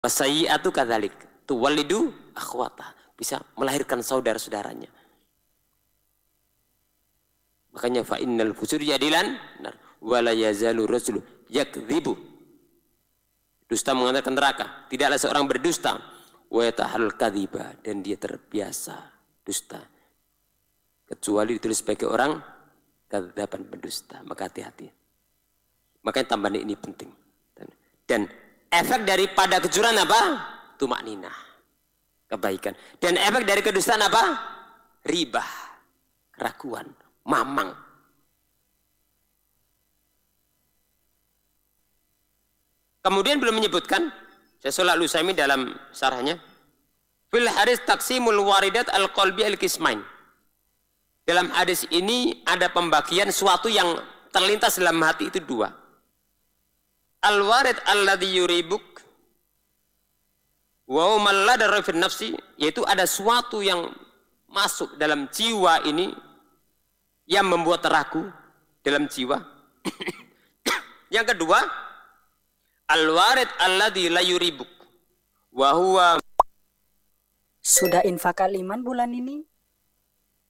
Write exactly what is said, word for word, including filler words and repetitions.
Wasayyi'atu kadzalik tuwallidu akhwata, bisa melahirkan saudara-saudaranya. Makanya fa innal fujur jadilan wala yazalu rajulu yakdzibu. Dusta mengantarkan neraka. Tidaklah seorang berdusta wa yatahal kadziba, dan dia terbiasa dusta. Kecuali ditulis sebagai orang kadzaban, pendusta. Maka hati-hati. Makanya tambahan ini penting. Dan efek daripada kejujuran apa? Tumakninah, kebaikan. Dan efek dari kedustaan apa? Ribah, keraguan, mamang. Kemudian belum menyebutkan, Syekh Shalih Al-Utsaimin dalam syarahnya, fil hadis taqsimul waridat al-qalbi al-qismain. Dalam hadis ini ada pembagian suatu yang terlintas dalam hati itu dua. Al-warid alladhi yuribuk wa huwa la darra fi nafsi, yaitu ada suatu yang masuk dalam jiwa ini yang membuat ragu dalam jiwa. Yang kedua, al-warid alladhi la yuribuk wa huwa. Sudah infak iman bulan ini?